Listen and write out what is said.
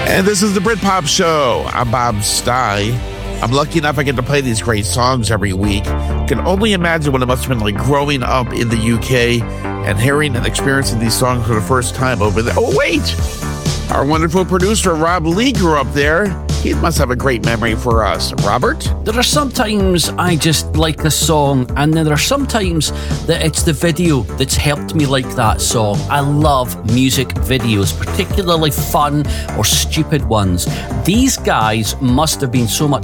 And this is the Britpop Show. I'm Bob Stye. I'm lucky enough I get to play these great songs every week. Can only imagine what it must have been like growing up in the UK and hearing and experiencing these songs for the first time over there. Oh, wait! Our wonderful producer, Rob Lee, grew up there. He must have a great memory for us. Robert? There are sometimes I just like a song, and then there are sometimes that it's the video that's helped me like that song. I love music videos, particularly fun or stupid ones. These guys must have been so much